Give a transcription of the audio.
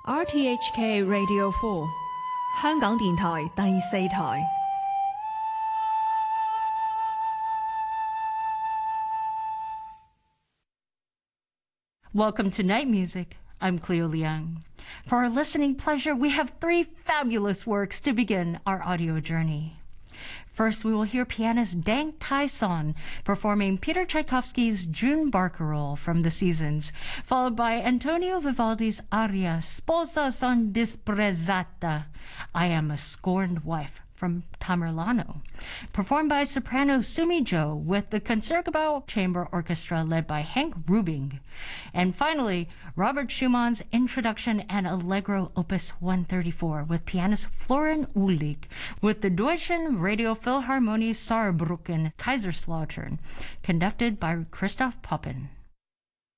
RTHK Radio 4香港電台第四台。 Welcome to Night Music. I'm Cleo Liang. For our listening pleasure, we have three fabulous works to begin our audio journey. First, we will hear pianist Dang Tai Son performing Peter Tchaikovsky's June Barcarolle from The Seasons, followed by Antonio Vivaldi's aria Sposa son disprezzata, I Am a Scorned Wife, from Tamerlano, performed by soprano Sumi Jo with the Concertgebouw Chamber Orchestra led by Henk Rubing. And finally, Robert Schumann's Introduction and Allegro Opus 134 with pianist Florian Uhlig with the Deutschen Radio Philharmonie Saarbrücken Kaiserslautern, conducted by Christoph Poppen.